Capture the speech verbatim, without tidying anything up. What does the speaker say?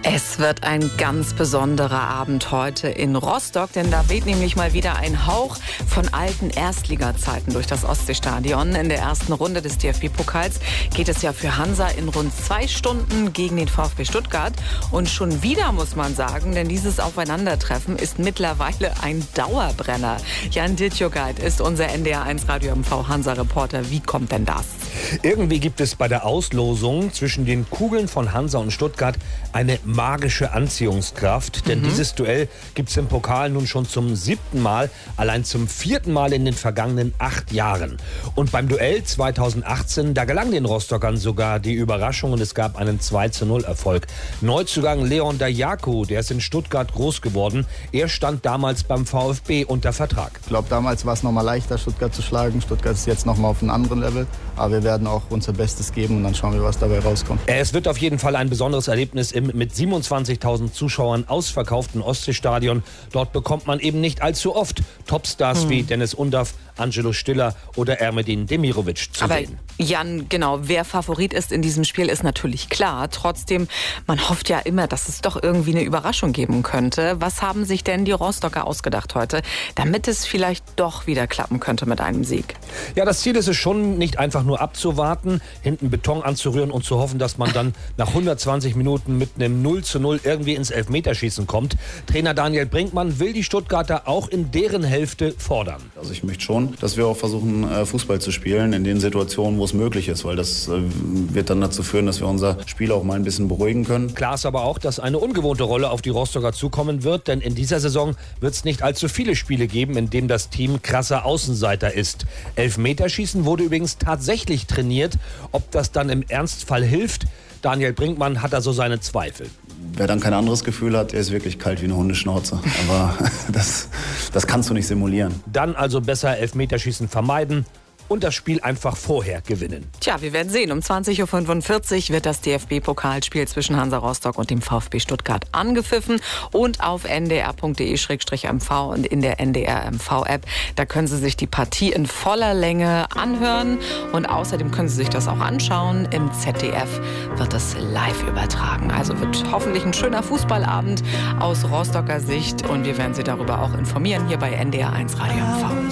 Es wird ein ganz besonderer Abend heute in Rostock, denn da weht nämlich mal wieder ein Hauch von alten Erstliga-Zeiten durch das Ostseestadion. In der ersten Runde des D F B-Pokals geht es ja für Hansa in rund zwei Stunden gegen den VfB Stuttgart. Und schon wieder muss man sagen, denn dieses Aufeinandertreffen ist mittlerweile ein Dauerbrenner. Jan Dittjogait ist unser N D R eins Radio M V Hansa-Reporter. Wie kommt denn das? Irgendwie gibt es bei der Auslosung zwischen den Kugeln von Hansa und Stuttgart eine magische Anziehungskraft. Denn mhm. dieses Duell gibt es im Pokal nun schon zum siebten Mal, allein zum vierten Mal in den vergangenen acht Jahren. Und beim Duell zweitausendachtzehn, da gelang den Rostockern sogar die Überraschung und es gab einen zwei zu null Erfolg. Neuzugang Leon Dajaku, der ist in Stuttgart groß geworden. Er stand damals beim VfB unter Vertrag. Ich glaube, damals war es noch mal leichter, Stuttgart zu schlagen. Stuttgart ist jetzt noch mal auf einem anderen Level. Aber wir werden auch unser Bestes geben und dann schauen wir, was dabei rauskommt. Es wird auf jeden Fall ein besonderes Erlebnis im mit siebenundzwanzigtausend Zuschauern ausverkauften Ostseestadion. Dort bekommt man eben nicht allzu oft Topstars hm. wie Dennis Undaff, Angelo Stiller oder Ermedin Demirovic zu Aber sehen. Jan, genau, wer Favorit ist in diesem Spiel, ist natürlich klar. Trotzdem, man hofft ja immer, dass es doch irgendwie eine Überraschung geben könnte. Was haben sich denn die Rostocker ausgedacht heute, damit es vielleicht doch wieder klappen könnte mit einem Sieg? Ja, das Ziel ist es schon, nicht einfach nur abzuwarten, hinten Beton anzurühren und zu hoffen, dass man dann nach hundertzwanzig Minuten mit einem null zu null irgendwie ins Elfmeterschießen kommt. Trainer Daniel Brinkmann will die Stuttgarter auch in deren Hälfte fordern. Also ich möchte schon, dass wir auch versuchen, Fußball zu spielen in den Situationen, wo es möglich ist, weil das wird dann dazu führen, dass wir unser Spiel auch mal ein bisschen beruhigen können. Klar ist aber auch, dass eine ungewohnte Rolle auf die Rostocker zukommen wird, denn in dieser Saison wird es nicht allzu viele Spiele geben, in denen das Team krasser Außenseiter ist. Elfmeterschießen wurde übrigens tatsächlich trainiert. Ob das dann im Ernstfall hilft, Daniel Brinkmann hat da so seine Zweifel. Wer dann kein anderes Gefühl hat, der ist wirklich kalt wie eine Hundeschnauze. Aber das, das kannst du nicht simulieren. Dann also besser Elfmeterschießen vermeiden und das Spiel einfach vorher gewinnen. Tja, wir werden sehen. Um zwanzig Uhr fünfundvierzig wird das D F B-Pokalspiel zwischen Hansa Rostock und dem VfB Stuttgart angepfiffen. Und auf n d r punkt d e slash m v und in der N D R M V-App, da können Sie sich die Partie in voller Länge anhören. Und außerdem können Sie sich das auch anschauen. Im Z D F wird es live übertragen. Also wird hoffentlich ein schöner Fußballabend aus Rostocker Sicht. Und wir werden Sie darüber auch informieren hier bei N D R eins Radio M V.